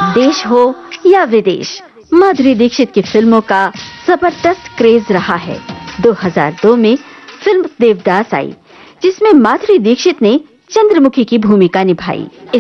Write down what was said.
देश हो या विदेश, माधुरी दीक्षित की फिल्मों का जबरदस्त क्रेज रहा है। 2002 में फिल्म देवदास आई, जिसमें माधुरी दीक्षित ने चंद्रमुखी की भूमिका निभाई।